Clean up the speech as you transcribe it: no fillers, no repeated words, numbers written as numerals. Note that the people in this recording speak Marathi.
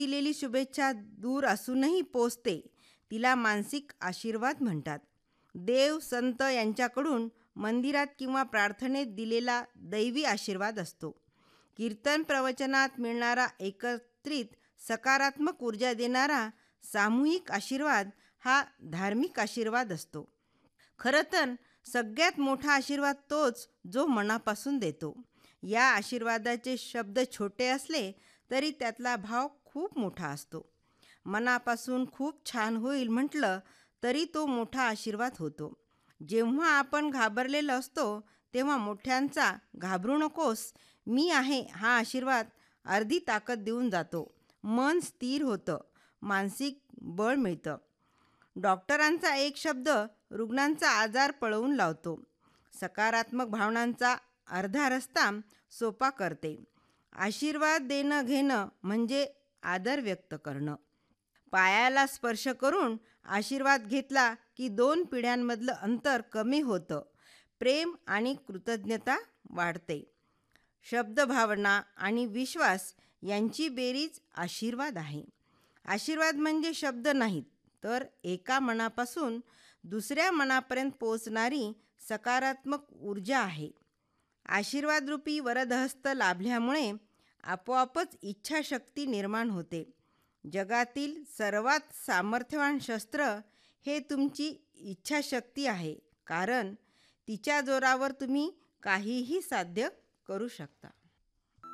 दिलेली शुभेच्छा दूर असूनही पोचते, तिला मानसिक आशीर्वाद म्हणतात. देव, संत यांच्याकडून मंदिरात किंवा प्रार्थनेत दिलेला दैवी आशीर्वाद असतो. कीर्तन प्रवचनात मिळणारा एकत्रित सकारात्मक ऊर्जा देणारा सामूहिक आशीर्वाद हा धार्मिक आशीर्वाद असतो. खरं तर सगळ्यात मोठा आशीर्वाद तोच जो मनापासून देतो. या आशीर्वादाचे शब्द छोटे असले तरी त्यातला भाव खूप मोठा असतो. मनापासून खूप छान होईल म्हटलं तरी तो मोठा आशीर्वाद होतो. जेव्हा आपण घाबरलेलो असतो तेव्हा मोठ्यांचा "घाबरू नकोस, मी आहे" हा आशीर्वाद अर्धी ताकद देऊन जातो. मन स्थिर होतं, मानसिक बळ मिळतं. डॉक्टरांचा एक शब्द रुग्णांचा आजार पळवून लावतो. सकारात्मक भावनांचा अर्धा रस्ता सोपा करते. आशीर्वाद देणं घेणं म्हणजे आदर व्यक्त करणं. पायाला स्पर्श करून आशीर्वाद घेतला की 2 पिढ्यांमधलं अंतर कमी होतं. प्रेम आणि कृतज्ञता वाढते. शब्द, भावना आणि विश्वास यांची बेरीज आशीर्वाद आहे. आशीर्वाद म्हणजे शब्द नाहीत, तर एका मनापासून दुसऱ्या मनापर्यंत पोहोचणारी सकारात्मक ऊर्जा आहे. आशीर्वादरूपी वरदहस्त लाभल्यामुळे आपोआपच इच्छाशक्ती निर्माण होते. जगातील सर्वात सामर्थ्यवान शस्त्र हे तुमची इच्छाशक्ती आहे, कारण तिच्या जोरावर तुम्ही काहीही साध्य करू शकता.